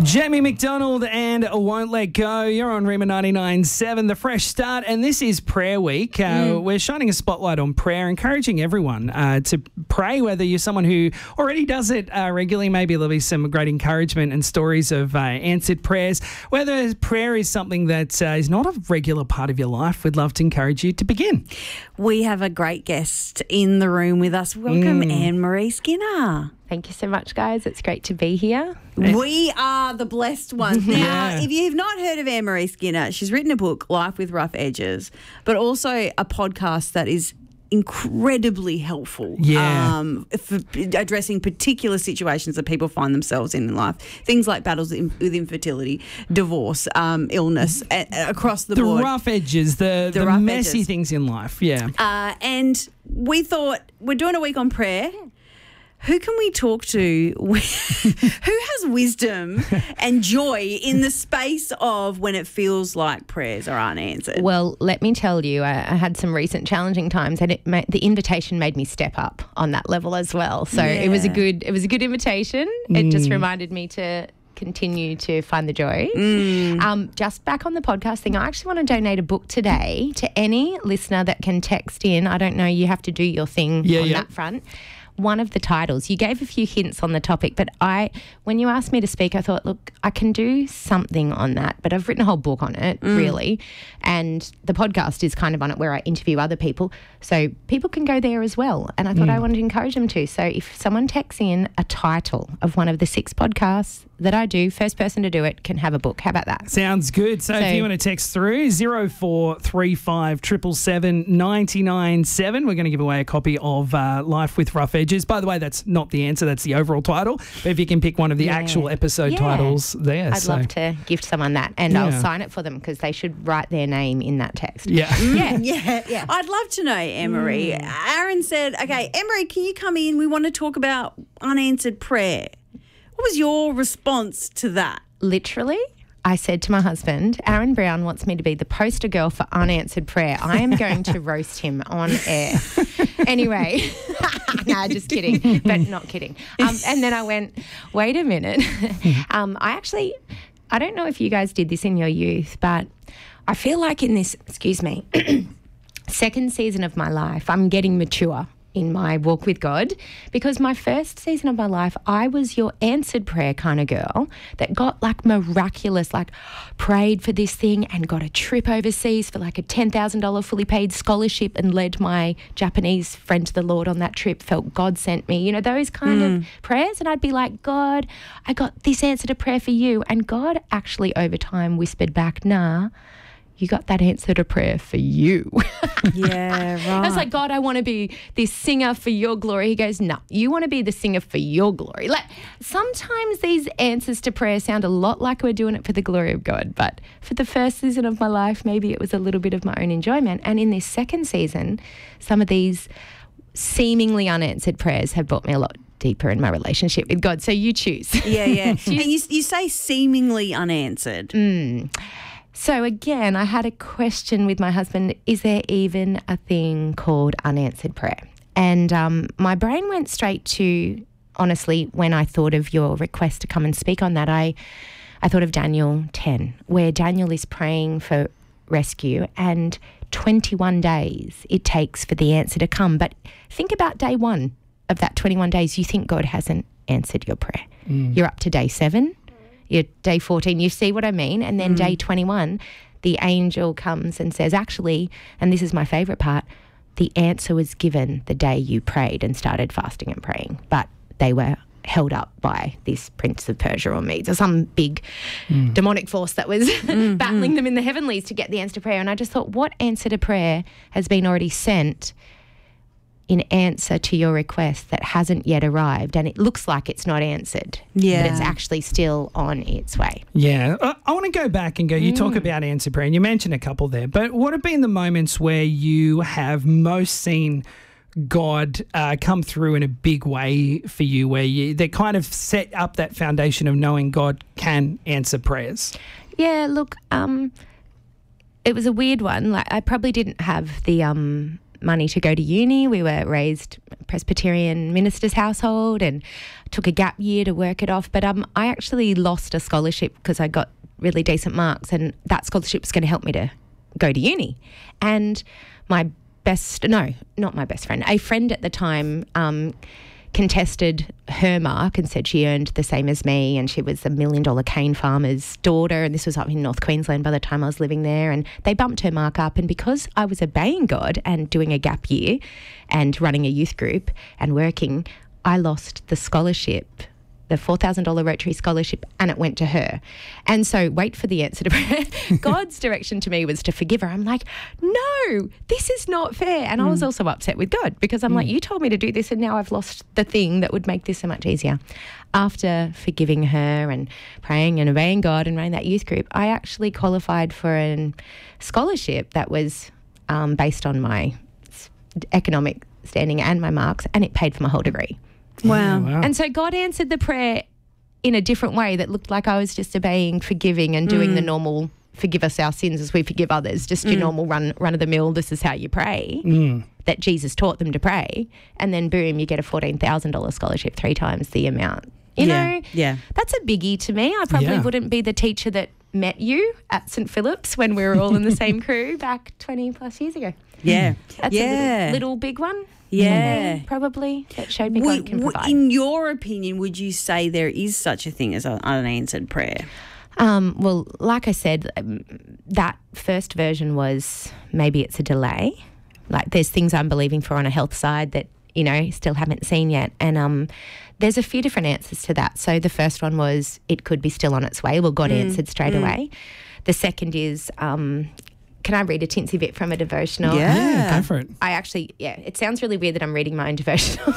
Jamie McDonald and Won't Let Go. You're on Rima 99.7, The Fresh Start, and this is Prayer Week. We're shining a spotlight on prayer, encouraging everyone to pray, whether you're someone who already does it regularly. Maybe there'll be some great encouragement and stories of answered prayers. Whether prayer is something that is not a regular part of your life, we'd love to encourage you to begin. We have a great guest in the room with us. Welcome, Anne-Marie Skinner. Thank you so much, guys. It's great to be here. We are the blessed ones. Now, if you've not heard of Anne-Marie Skinner, she's written a book, Life with Rough Edges, but also a podcast that is incredibly helpful for addressing particular situations that people find themselves in life. Things like battles with infertility, divorce, illness, across the board. The rough edges, the rough messy edges. things in life, And we thought, we're doing a week on prayer. Who can we talk to who has wisdom and joy in the space of when it feels like prayers are unanswered? Well, let me tell you, I had some recent challenging times, and the invitation made me step up on that level as well. So it was a good invitation. It just reminded me to continue to find the joy. Just back on the podcast thing, I actually want to donate a book today to any listener that can text in. I don't know, you have to do your thing on that front. One of the titles, you gave a few hints on the topic, but when you asked me to speak, I thought, look, I can do something on that, but I've written a whole book on it, really, and the podcast is kind of on it where I interview other people, so people can go there as well, and I thought I wanted to encourage them to. So if someone texts in a title of one of the 6 podcasts that I do, first person to do it can have a book. How about that? Sounds good. So if you want to text through 0435 777 997, we're going to give away a copy of Life with Rough Edges. By the way, that's not the answer, that's the overall title. But if you can pick one of the actual episode titles there. I'd love to gift someone that, and I'll sign it for them because they should write their name in that text. Yeah. I'd love to know, Anne-Marie. Aaron said, okay, Anne-Marie, can you come in? We want to talk about unanswered prayer. What was your response to that? Literally, I said to my husband, Aaron Brown wants me to be the poster girl for unanswered prayer. I am going to roast him on air. Anyway, nah, just kidding, but not kidding. And then I went, wait a minute. I don't know if you guys did this in your youth, but I feel like in this, second season of my life, I'm getting mature in my walk with God, because my first season of my life, I was your answered prayer kind of girl that got like miraculous, like prayed for this thing and got a trip overseas for like a $10,000 fully paid scholarship and led my Japanese friend to the Lord on that trip, felt God sent me, those kind of prayers. And I'd be like, God, I got this answer to prayer for you. And God actually over time whispered back, nah, you got that answer to prayer for you. Yeah, right. I was like, God, I want to be this singer for your glory. He goes, no, you want to be the singer for your glory. Like, sometimes these answers to prayer sound a lot like we're doing it for the glory of God. But for the first season of my life, maybe it was a little bit of my own enjoyment. And in this second season, some of these seemingly unanswered prayers have brought me a lot deeper in my relationship with God. So you choose. Yeah. And you say seemingly unanswered. So again, I had a question with my husband, is there even a thing called unanswered prayer? And my brain went straight to, honestly, when I thought of your request to come and speak on that, I thought of Daniel 10, where Daniel is praying for rescue and 21 days it takes for the answer to come. But think about day 1 of that 21 days. You think God hasn't answered your prayer. You're up to day 7. You're day 14, you see what I mean? And then day 21, the angel comes and says, actually, and this is my favourite part, the answer was given the day you prayed and started fasting and praying, but they were held up by this Prince of Persia or Medes or some big demonic force that was battling them in the heavenlies to get the answer to prayer. And I just thought, what answer to prayer has been already sent in answer to your request that hasn't yet arrived, and it looks like it's not answered, but it's actually still on its way. Yeah. I want to go back and go, you talk about answered prayer, and you mentioned a couple there, but what have been the moments where you have most seen God come through in a big way for you, where they kind of set up that foundation of knowing God can answer prayers? Yeah, look, it was a weird one. Like, I probably didn't have the money to go to uni. We were raised Presbyterian minister's household and took a gap year to work it off. But I actually lost a scholarship because I got really decent marks, and that scholarship was going to help me to go to uni. And a friend at the time contested her mark and said she earned the same as me, and she was the $1 million cane farmer's daughter, and this was up in North Queensland by the time I was living there, and they bumped her mark up. And because I was obeying God and doing a gap year and running a youth group and working, I lost the scholarship, the $4,000 Rotary scholarship, and it went to her. And so wait for the answer to prayer. God's direction to me was to forgive her. I'm like, no, this is not fair. And I was also upset with God because I'm like, you told me to do this and now I've lost the thing that would make this so much easier. After forgiving her and praying and obeying God and running that youth group, I actually qualified for a scholarship that was based on my economic standing and my marks, and it paid for my whole degree. Wow. And so God answered the prayer in a different way that looked like I was just obeying, forgiving and doing the normal forgive us our sins as we forgive others, just your normal run of the mill, this is how you pray, that Jesus taught them to pray. And then boom, you get a $14,000 scholarship, 3 times the amount. You know, that's a biggie to me. I probably wouldn't be the teacher that met you at St. Philip's when we were all in the same crew back 20 plus years ago. Yeah. That's a little big one. Yeah. Probably that showed me God can provide. In your opinion, would you say there is such a thing as an unanswered prayer? Well, like I said, that first version was maybe it's a delay. Like there's things I'm believing for on a health side that, you know, still haven't seen yet. And there's a few different answers to that. So the first one was it could be still on its way. Well, God answered straight away. The second is can I read a tinsy bit from a devotional? Yeah, go for it. I actually, it sounds really weird that I'm reading my own devotional.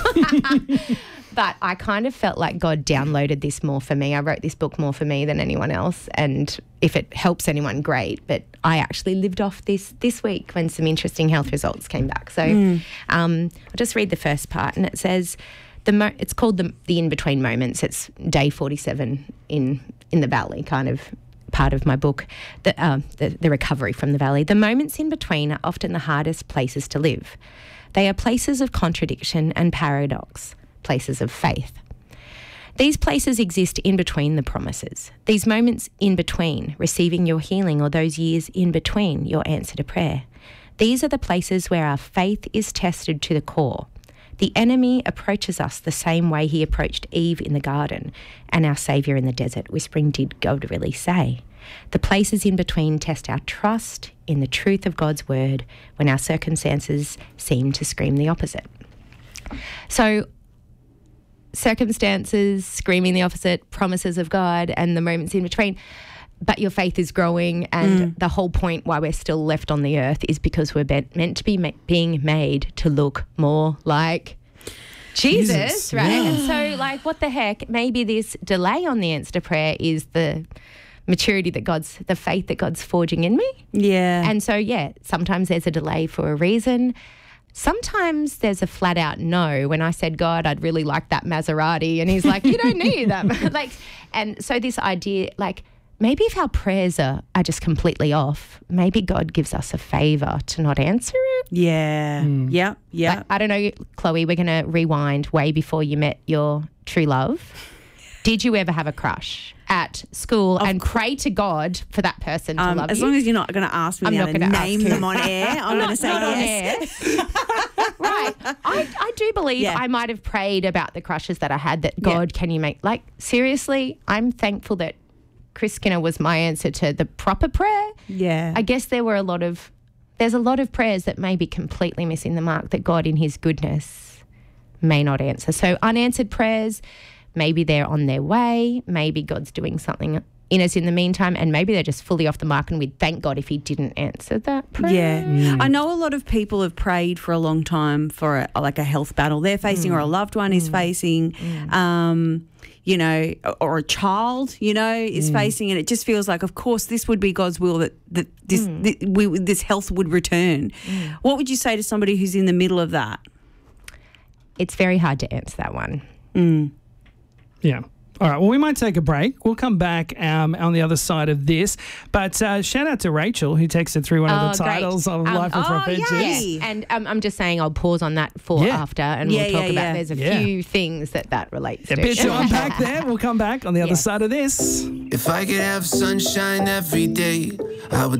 But I kind of felt like God downloaded this more for me. I wrote this book more for me than anyone else. And if it helps anyone, great. But I actually lived off this week when some interesting health results came back. So I'll just read the first part. And it says, it's called the in-between moments. It's day 47 in the valley, kind of part of my book, the recovery from the valley. The moments in between are often the hardest places to live. They are places of contradiction and paradox, places of faith. These places exist in between the promises. These moments in between receiving your healing, or those years in between your answer to prayer. These are the places where our faith is tested to the core. The enemy approaches us the same way he approached Eve in the garden and our Saviour in the desert, whispering, did God really say? The places in between test our trust in the truth of God's word when our circumstances seem to scream the opposite. So circumstances screaming the opposite, promises of God, and the moments in between. But your faith is growing, and the whole point why we're still left on the earth is because we're meant to be being made to look more like Jesus, right? Yeah. And so, like, what the heck? Maybe this delay on the answer to prayer is the maturity the faith that God's forging in me. Yeah. And so, sometimes there's a delay for a reason. Sometimes there's a flat out no. When I said, God, I'd really like that Maserati, and he's like, you don't need that. And so this idea, maybe if our prayers are just completely off, maybe God gives us a favour to not answer it. Yeah. Yeah. I don't know, Chloe, we're going to rewind way before you met your true love. Did you ever have a crush at school and pray to God for that person to love as you? long as you're not going to ask me to name them on air, I'm going to say yes. Right. I do believe I might have prayed about the crushes that I had that God, can you make, seriously, I'm thankful that Chris Skinner was my answer to the proper prayer. Yeah. I guess there's a lot of prayers that may be completely missing the mark that God in his goodness may not answer. So unanswered prayers, maybe they're on their way, maybe God's doing something in us in the meantime, and maybe they're just fully off the mark and we'd thank God if he didn't answer that prayer. Yeah. I know a lot of people have prayed for a long time for a health battle they're facing or a loved one is facing. Or a child, is facing, and it just feels like, of course, this would be God's will that this health would return. What would you say to somebody who's in the middle of that? It's very hard to answer that one. Yeah. All right, well, we might take a break. We'll come back on the other side of this. But shout out to Rachel, who texted through one of the titles of Life with Rough Edges. Yay. And I'm just saying I'll pause on that for after, and we'll talk about there's a few things that relates to. A bit to unpack there. We'll come back on the other side of this. If I could have sunshine every day, I would